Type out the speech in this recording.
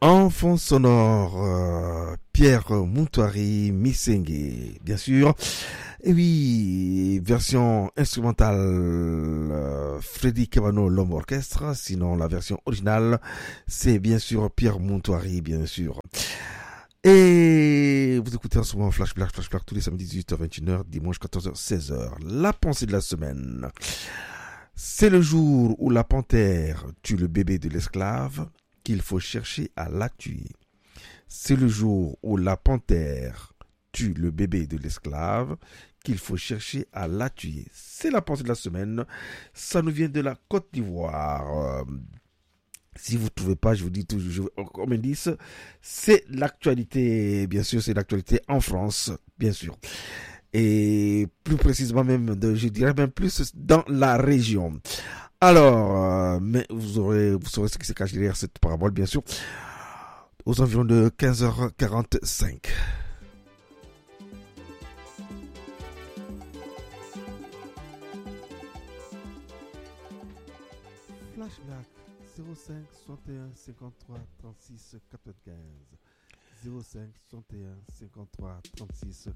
En fond sonore, Pierre Mountoiri Missengue, bien sûr. Et oui, version instrumentale, Freddy Kebano, l'homme orchestre. Sinon, la version originale, c'est bien sûr Pierre Mountoiri, bien sûr. Et vous écoutez en ce moment Flash Black tous les samedis 18h, 21h, dimanche 14h, 16h. La pensée de la semaine. C'est le jour où la panthère tue le bébé de l'esclave qu'il faut chercher à la tuer. C'est le jour où la panthère tue le bébé de l'esclave qu'il faut chercher à la tuer. C'est la pensée de la semaine. Ça nous vient de la Côte d'Ivoire. Si vous ne trouvez pas, je vous dis toujours comme indice, c'est l'actualité, bien sûr, c'est l'actualité en France, bien sûr. Et plus précisément même, je dirais même plus dans la région. Alors, mais vous saurez ce qui se cache derrière cette parabole, bien sûr, aux environs de 15h45. Flashback 05 61 53 36 95. 05 61 53 36